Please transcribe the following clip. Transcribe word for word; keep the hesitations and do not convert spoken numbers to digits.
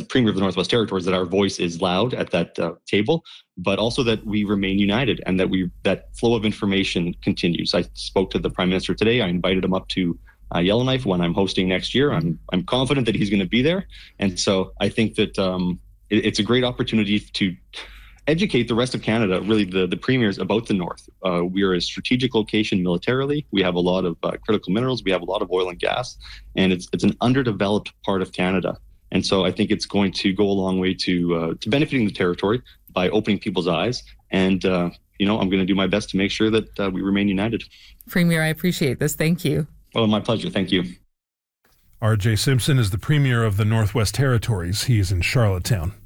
Premier of the Northwest Territories, that our voice is loud at that uh, table, but also that we remain united and that we that flow of information continues. I spoke to the Prime Minister today. I invited him up to uh, Yellowknife when I'm hosting next year. I'm I'm confident that he's going to be there, and so I think that um, it, it's a great opportunity to educate the rest of Canada, really the, the premiers, about the North. Uh, we are a strategic location militarily. We have a lot of uh, critical minerals. We have a lot of oil and gas, and it's it's an underdeveloped part of Canada. And so I think it's going to go a long way to uh, to benefiting the territory by opening people's eyes. And, uh, you know, I'm going to do my best to make sure that uh, we remain united. Premier, I appreciate this. Thank you. Oh, my pleasure. Thank you. R J Simpson is the Premier of the Northwest Territories. He is in Charlottetown.